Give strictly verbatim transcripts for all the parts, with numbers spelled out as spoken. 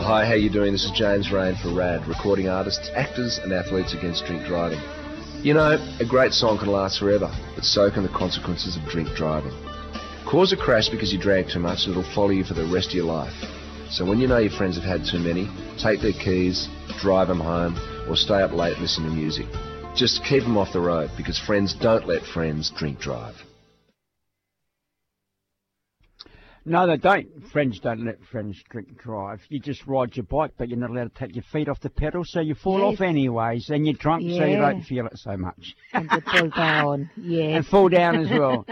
Hi, how you doing? This is James Rain for RAD, recording artists, actors and athletes against drink driving. You know, a great song can last forever, but so can the consequences of drink driving. Cause a crash because you drank too much and it'll follow you for the rest of your life. So when you know your friends have had too many, take their keys, drive them home, or stay up late listening to music. Just keep them off the road, because friends don't let friends drink drive. No, they don't. Friends don't let friends drink drive. You just ride your bike, but you're not allowed to take your feet off the pedal, so you fall Yes. off anyways, and you're drunk, Yeah. so you don't feel it so much. And you fall down. Yes. And fall down as well.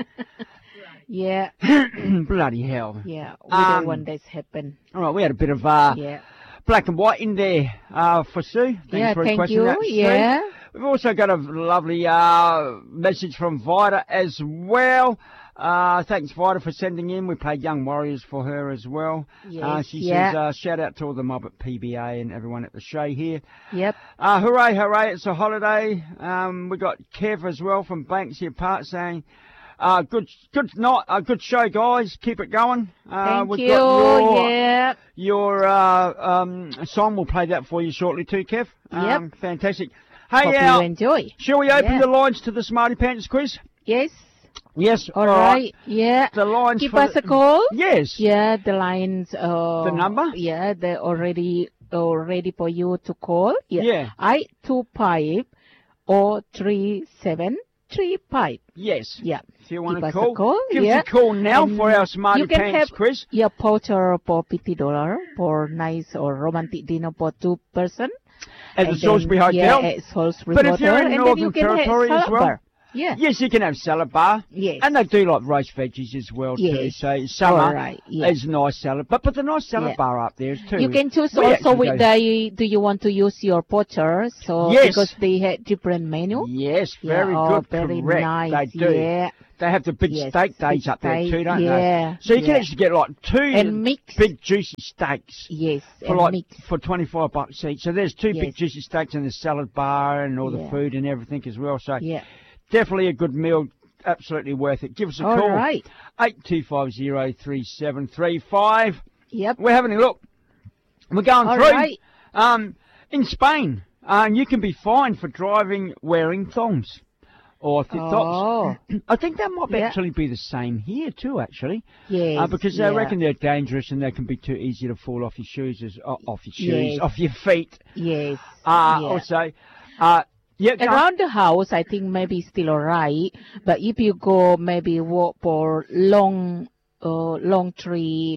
Yeah. Bloody hell. Yeah. We Um, don't want this happen. All right, we had a bit of uh, Yeah. black and white in there uh, for Sue. Thanks Yeah, for thank requesting you. that, Sue. Yeah. We've also got a lovely uh, message from Vida as well. Uh, thanks, Vida, for sending in. We played Young Warriors for her as well. Yes, uh, she yeah. says, uh, shout out to all the mob at P B A and everyone at the show here. Yep. Uh, hooray, hooray, it's a holiday. Um, we got Kev as well from Banksia Park saying, uh, good, good night, uh, good show, guys. Keep it going. Uh, Thank we've you. got your, Yeah. your uh, um, song. We'll play that for you shortly too, Kev. Um, Yep. Fantastic. Hey, Hope uh, you enjoy. shall we open Yeah. the lines to the Smarty Pants quiz? Yes. Yes. All right. Yeah. The lines Give for us the- a call. Yes. Yeah. The lines. Uh, The number? Yeah. They're already uh, ready for you to call. Yeah. Yeah. I two five or three seven three five. Yes. Yeah. If you want Give to us a call, call, give yeah. us a call now And for our Smarty you can Pants have quiz. your voucher for fifty dollars for nice or romantic dinner for two person. At the And Salisbury then, Hotel. Yeah, at Salisbury But if Hotel. you're in and then Northern you can have Territory as salad well. bar. Yeah. Yes, you can have salad bar. Yes. And they do like roast veggies as well too. Yes. So summer All right, yeah. is nice salad. But but the nice salad Yeah. bar up there is too. You can choose We also actually with go- the, do you want to use your voucher? So, Yes. because they had different menu. Yes, Yeah, very oh, good. very Correct. nice. They do. Yeah. They have the big Yes, steak days big up there steak, too, don't yeah, they? So you can yeah. actually get like two And mix. big juicy steaks. Yes. For and like mix. for twenty five bucks each. So there's two big Yes. juicy steaks and the salad bar and all the Yeah. food and everything as well. So Yeah. definitely a good meal, absolutely worth it. Give us a All call. right. Eight two five zero three seven three five. Yep. We're having a look. We're going All through. right. Um, in Spain, uh, you can be fined for driving wearing thongs or th- Oh. tops. I think that might Yeah. actually be the same here too, actually. Yes. Uh, because yeah. I reckon they're dangerous and they can be too easy to fall off your shoes, as, uh, off your shoes, Yes. off your feet. Yes. Uh, yeah. Also, uh, yeah, go on. Around the house, I think maybe still alright. But if you go maybe walk for long, uh, long trip,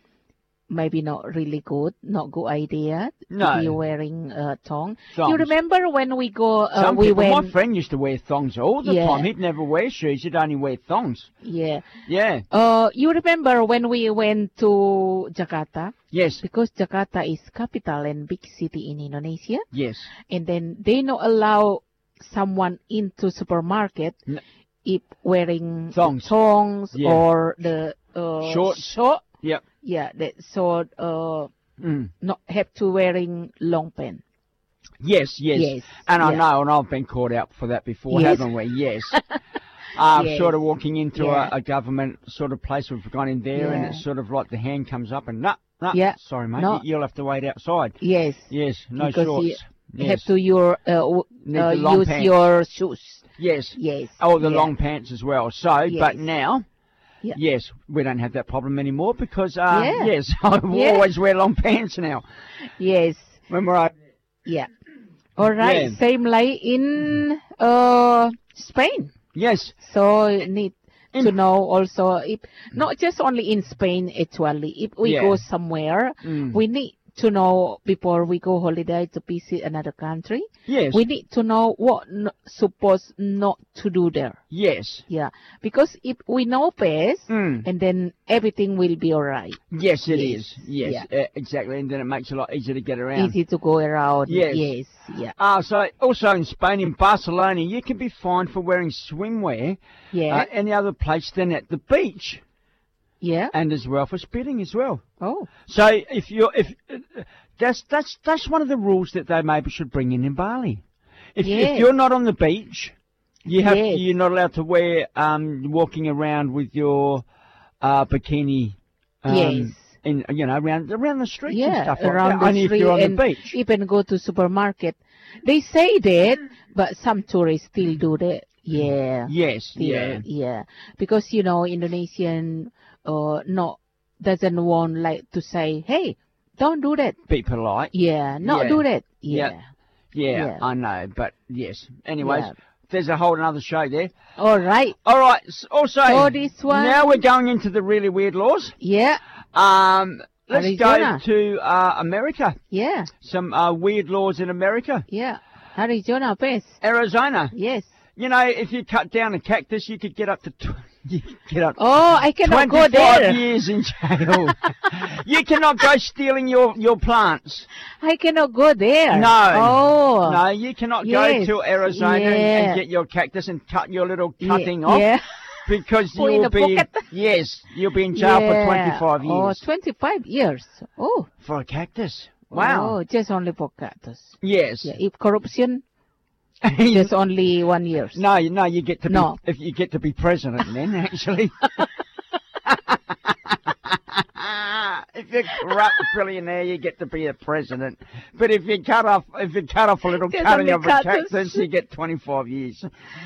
maybe not really good, not good idea. No. To be wearing uh, thong. Thongs. You remember when we go? Uh, Some we people, went. my friend used to wear thongs all the Yeah. time. He'd never wear shoes. He'd only wear thongs. Yeah. Yeah. Uh, you remember when we went to Jakarta? Yes. Because Jakarta is capital and big city in Indonesia, Yes. and then they not allow someone into supermarket N- if wearing Thongs. thongs Yeah. or the uh, Shorts. short. Yep. Yeah, that so uh, Mm. not have to wearing long pants. Yes, yes. Yes, And I yeah. know, and I've been caught out for that before, Yes. haven't we? Yes. uh, Yes. Sort of walking into Yeah. a, a government sort of place, we've gone in there, and Yeah. it's sort of like the hand comes up and, nah, nah, Yeah. sorry, mate, No. you- you'll have to wait outside. Yes, Yes, no because shorts. you Yes. have to your uh, w- Need uh, the long use pants. your shoes. Yes. Yes. Oh, the yeah. long pants as well. So, but Yes. now, Yeah. yes, we don't have that problem anymore because, uh, Yeah. yes, I will Yeah. always wear long pants now. Yes. When we're out. Yeah. All right. Yeah. Same like in uh Spain. Yes. So you need In- to know also if not just only in Spain actually. If we Yeah. go somewhere, Mm. we need to know before we go holiday to visit another country. Yes. We need to know what n- supposed not to do there. Yes. Yeah, because if we know best, Mm. and then everything will be alright. Yes, it Yes. is. Yes, Yeah. uh, exactly. And then it makes it a lot easier to get around. Easy to go around. Yes. Yes. Yeah. Ah, so also in Spain, in Barcelona, you can be fined for wearing swimwear Yeah. uh, any other place than at the beach, yeah. and as well for spitting as well. Oh. So if you're if uh, that's that's that's one of the rules that they maybe should bring in in Bali. If Yes. if you're not on the beach, you have Yes. you're not allowed to wear um walking around with your uh bikini. Um, Yes. in you know around around the streets Yeah, and stuff like around that. the Only street if you're on and the beach. even go to supermarket. They say that, but some tourists still do that. Yeah. Yes, Still, yeah. yeah. Because you know Indonesian uh not doesn't want like to say, hey, don't do that. Be polite. Yeah, not Yeah. do that. Yeah. Yeah. Yeah, Yeah. I know, but yes. Anyways, Yeah. there's a whole another show there. All right. All right. s- Also, So this one. now we're going into the really weird laws. Yeah. Um, let's Arizona. go to uh, America. Yeah. Some uh, weird laws in America. Yeah. Arizona best. Arizona. Yes. You know, if you cut down a cactus, you could get up to tw- you could get up Oh, I cannot go twenty-five there. years in jail. You cannot go stealing your your plants. I cannot go there. No. Oh. No, you cannot Yes, go to Arizona and, yeah. and get your cactus and cut your little Ye- cutting off Yeah. because Put in you'll a be pocket. yes, you'll be in jail for Yeah. twenty-five Oh, years twenty-five years. Oh. for a cactus. Wow. Oh, just only for cactus. Yes. Yeah. If corruption, just only one year. No, you no, you get to No. be if you get to be president then actually. If you're a corrupt billionaire, you get to be a president. But if you cut off, if you cut off a little Just cutting only of a cactus. cactus, you get twenty-five years.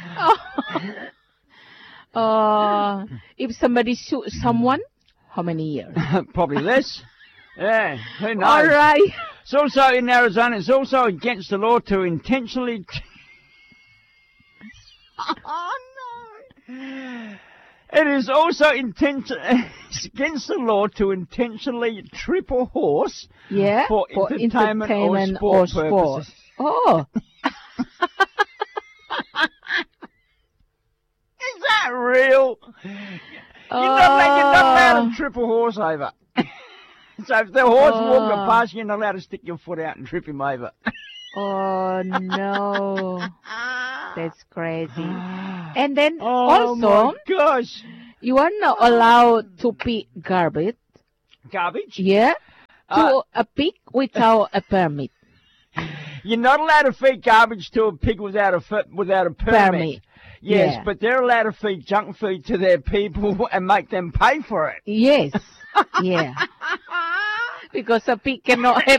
Uh, if somebody shoot someone, how many years? Probably less. Yeah, who knows? All right. It's also in Arizona. It's also against the law to intentionally. Oh no! It is also intention. It's against the law to intentionally trip a horse Yeah. for, entertainment, entertainment or sport purposes. Oh. Is that real? You're not, allowed, you're not allowed to trip a horse over. So if the horse walking Oh. past, you're not allowed to stick your foot out and trip him over. Oh no. That's crazy. And then Oh also, my gosh. you are not allowed to pick garbage. Garbage? Yeah. To Uh, a pig without a permit. You're not allowed to feed garbage to a pig without a fi- without a permit. Permit. Yes, Yeah. but they're allowed to feed junk food to their people and make them pay for it. Yes. Yeah. Because a pig cannot have